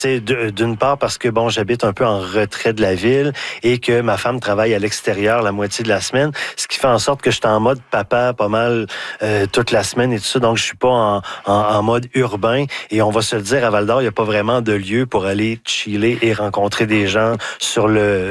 D'une part parce que, bon, j'habite un peu en retrait de la ville et que ma femme travaille à l'extérieur la moitié de la semaine, ce qui fait en sorte que je suis en mode papa pas mal toute la semaine et tout ça, donc je suis pas en mode urbain. Et on va se le dire, à Val-d'Or, il n'y a pas vraiment de lieu pour aller chiller et rencontrer des gens sur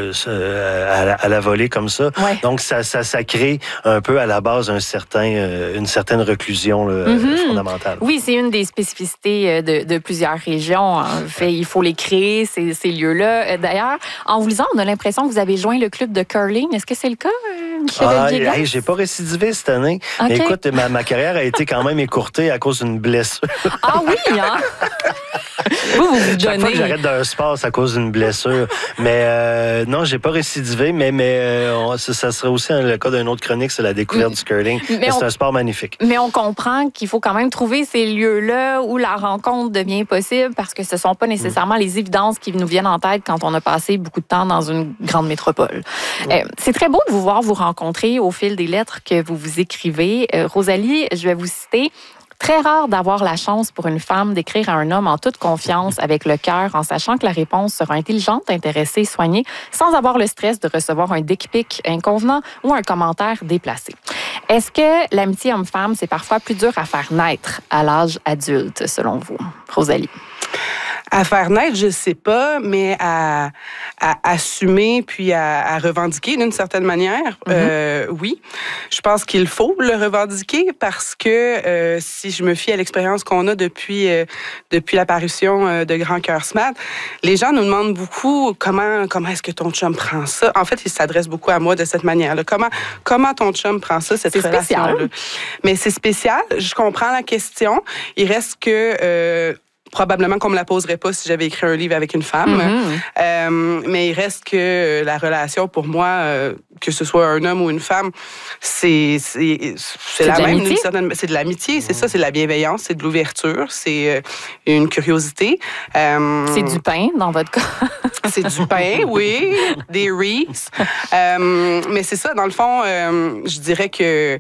à la volée comme ça. Ouais. Donc, ça crée un peu à la base une certaine reclusion fondamentale. Oui, c'est une des spécificités de plusieurs régions. En fait, il faut les créer, ces lieux-là. D'ailleurs, en vous lisant, on a l'impression que vous avez joint le club de curling. Est-ce que c'est le cas, Michel? J'ai pas récidivé cette année. Okay. Mais écoute, ma carrière a été quand même écourtée à cause d'une blessure. Ah oui, hein? Vous Chaque donnez... fois que j'arrête d'un sport, c'est à cause d'une blessure. Mais non, j'ai pas récidivé, mais ça serait aussi le cas d'une autre chronique, c'est la découverte du curling. C'est un sport magnifique. Mais on comprend qu'il faut quand même trouver ces lieux-là où la rencontre devient possible parce que ce sont pas nécessairement les évidences qui nous viennent en tête quand on a passé beaucoup de temps dans une grande métropole. C'est très beau de vous voir vous rencontrer au fil des lettres que vous vous écrivez. Rosalie, je vais vous citer. Très rare d'avoir la chance pour une femme d'écrire à un homme en toute confiance, avec le cœur, en sachant que la réponse sera intelligente, intéressée, soignée, sans avoir le stress de recevoir un dick pic inconvenant ou un commentaire déplacé. Est-ce que l'amitié homme-femme, c'est parfois plus dur à faire naître à l'âge adulte, selon vous, Rosalie? À faire naître, je sais pas, mais à assumer puis à revendiquer d'une certaine manière, oui. Je pense qu'il faut le revendiquer parce que si je me fie à l'expérience qu'on a depuis l'apparition de Grand Cœur Smart, les gens nous demandent beaucoup comment est-ce que ton chum prend ça. En fait, ils s'adressent beaucoup à moi de cette manière-là. Comment ton chum prend ça, cette relation-là. Mais c'est spécial. Je comprends la question. Il reste que probablement qu'on me la poserait pas si j'avais écrit un livre avec une femme. Mais il reste que la relation, pour moi, que ce soit un homme ou une femme, c'est la même. C'est de l'amitié, c'est ça, c'est de la bienveillance, c'est de l'ouverture, c'est une curiosité. C'est du pain, dans votre cas. C'est du pain, oui, des Reese. Mais c'est ça, dans le fond, je dirais que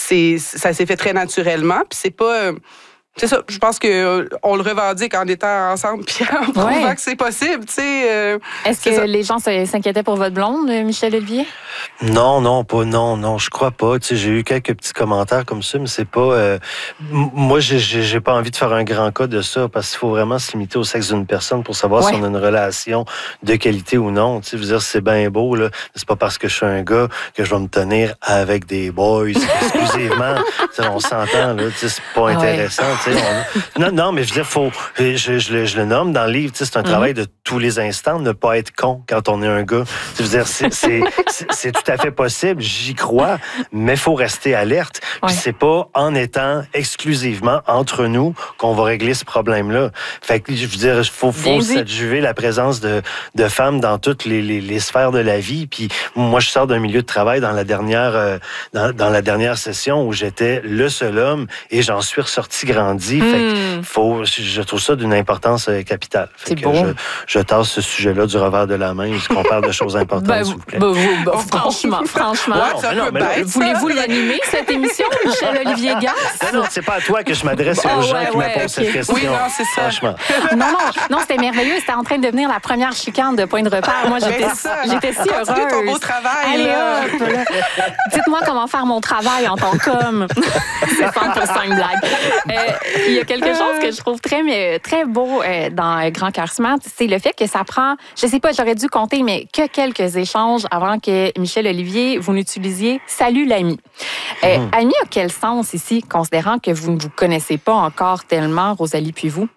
ça s'est fait très naturellement, puis c'est pas... C'est ça, je pense qu'on le revendique en étant ensemble puis en prouvant que c'est possible, tu sais. Est-ce que les gens s'inquiétaient pour votre blonde, Michel Olivier? Non, je crois pas. Tu sais, j'ai eu quelques petits commentaires comme ça, mais c'est pas... moi, j'ai pas envie de faire un grand cas de ça parce qu'il faut vraiment se limiter au sexe d'une personne pour savoir si on a une relation de qualité ou non. Tu sais, je veux dire, c'est bien beau, là. C'est pas parce que je suis un gars que je vais me tenir avec des boys exclusivement. On s'entend, là. Tu sais, c'est pas intéressant. Non, mais je veux dire, je le nomme dans le livre, c'est un travail de tous les instants, ne pas être con quand on est un gars. Je veux dire, c'est tout à fait possible, j'y crois, mais il faut rester alerte. Puis c'est pas en étant exclusivement entre nous qu'on va régler ce problème-là. Fait que, je veux dire, il faut s'adjuver la présence de femmes dans toutes les sphères de la vie. Puis moi, je sors d'un milieu de travail dans la dernière session où j'étais le seul homme et j'en suis ressorti grandi. Fait je trouve ça d'une importance capitale. C'est beau. Je tasse ce sujet-là du revers de la main, qu'on parle de choses importantes, s'il vous plaît. Franchement. Voulez-vous l'animer, cette émission, Michel-Olivier Gasse? Non, c'est pas à toi que je m'adresse aux gens qui me posent cette question. Oui, non, c'est ça. Franchement. Non, c'était merveilleux. C'était en train de devenir la première chicane de Point de repère. Moi, j'étais si heureuse. Continue ton beau travail. Allez, hop, là. Dites-moi comment faire mon travail en tant qu'homme. C'est 100% une blague. Il y a quelque chose que je trouve très beau dans Grand Cœur Smart, c'est le fait que ça prend, je sais pas, j'aurais dû compter, mais que quelques échanges avant que Michel Olivier, vous n'utilisiez « Salut l'ami ». Ami a quel sens ici, considérant que vous ne vous connaissez pas encore tellement, Rosalie puis vous?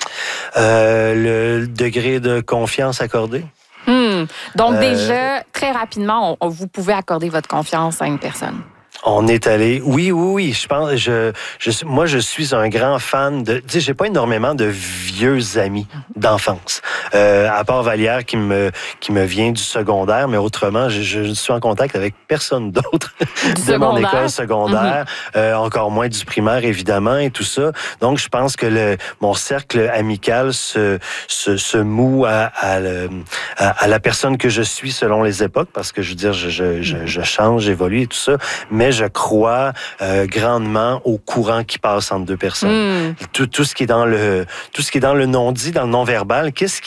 Le degré de confiance accordé. Donc déjà, très rapidement, vous pouvez accorder votre confiance à une personne. On est allé... Oui. Je pense... Moi, je suis un grand fan de... Tu sais, j'ai pas énormément de vieux amis d'enfance. À part Vallière qui me vient du secondaire, mais autrement, je suis en contact avec personne d'autre de mon école secondaire, encore moins du primaire, évidemment, et tout ça. Donc, je pense que mon cercle amical se moue à la personne que je suis selon les époques, parce que je veux dire, je change, j'évolue et tout ça, mais je crois grandement au courant qui passe entre deux personnes. Tout ce qui est dans le non-dit, dans le non-verbal, qu'est-ce